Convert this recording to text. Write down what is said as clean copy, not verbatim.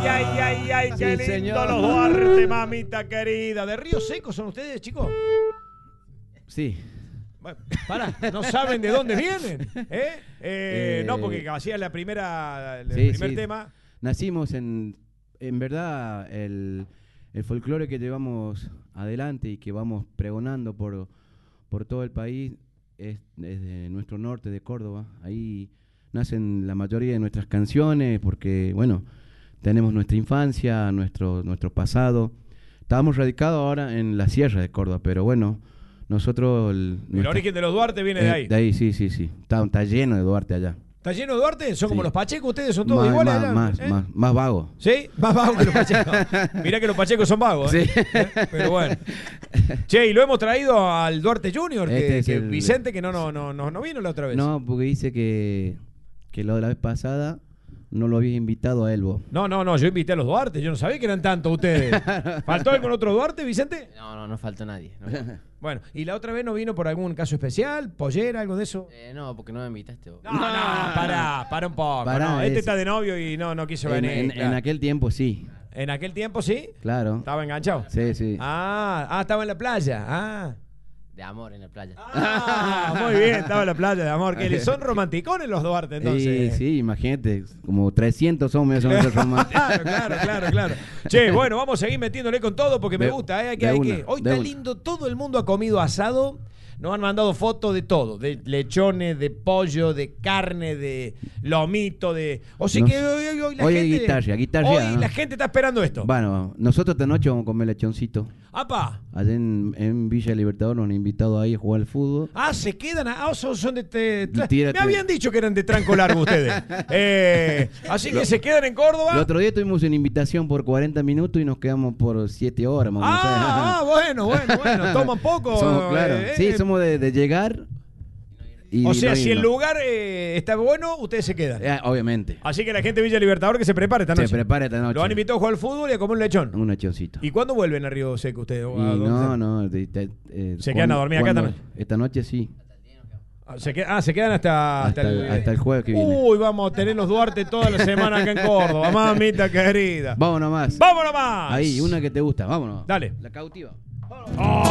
ay, qué Sí, lindo señor. los Duarte, mamita querida. ¿De Río Seco son ustedes, chicos? Sí. Bueno, pará, no saben de dónde vienen. No, porque hacía el primer tema. Nacimos en verdad, el folclore que llevamos adelante y que vamos pregonando por todo el país es de nuestro norte, de Córdoba. Ahí nacen la mayoría de nuestras canciones porque, bueno, tenemos nuestra infancia, nuestro pasado. Estábamos radicados ahora en la sierra de Córdoba, pero bueno, nosotros... El origen de los Duarte viene de ahí. De ahí, sí. Está lleno de Duarte allá. ¿Está lleno de Duarte? ¿Son como Sí. los Pachecos? ¿Ustedes son todos iguales allá? Más vagos. ¿Sí? Más vagos que los Pachecos. Mirá que los Pachecos son vagos. Sí. Pero bueno. Che, y lo hemos traído al Duarte Junior, Vicente, que no vino la otra vez. No, porque dice que lo de la vez pasada no lo habías invitado a él vos. No, yo invité a los Duarte. Yo no sabía que eran tantos ustedes. ¿Faltó algún otro Duarte, Vicente? No faltó nadie. No. Bueno, ¿y la otra vez no vino por algún caso especial? ¿Pollera, algo de eso? No, porque no me invitaste vos. No, pará un poco. Pará, este está de novio y no quiso venir. En aquel tiempo sí. ¿En aquel tiempo sí? Claro. ¿Estaba enganchado? Sí. Estaba en la playa. De amor en la playa. Muy bien, estaba en la playa de amor. Que son romanticones los Duarte, entonces. Sí, imagínate, como 300 somos esos románticos. Claro. Che, bueno, vamos a seguir metiéndole con todo porque me gusta. Hoy está lindo, todo el mundo ha comido asado. Nos han mandado fotos de todo, de lechones, de pollo, de carne, de lomito, de... O sea que hoy la gente... guitarra. Hoy la gente está esperando esto. Bueno, nosotros esta noche vamos a comer lechoncito. ¡Apa! Allá en Villa Libertador nos han invitado ahí a jugar al fútbol. Se quedan... son de... Tírate. Me habían dicho que eran de tranco largo ustedes. Así que se quedan en Córdoba. El otro día tuvimos una invitación por 40 minutos y nos quedamos por 7 horas. Bueno. Toman poco. Somos de llegar. O sea, si el lugar está bueno, ustedes se quedan. Obviamente. Así que la gente de Villa Libertador que se prepare esta noche. Se prepara esta noche. Lo han invitado a jugar al fútbol y a comer un lechón. Un lechoncito. ¿Y cuándo vuelven a Río Seco ustedes? ¿Se quedan a dormir acá esta noche? Esta noche sí. Se quedan hasta el jueves que viene. Uy, vamos a tener los Duarte toda la semana acá en Córdoba. Mamita querida. Vámonos más. ¡Vámonos más! Ahí, una que te gusta. Vámonos. Dale. La cautiva.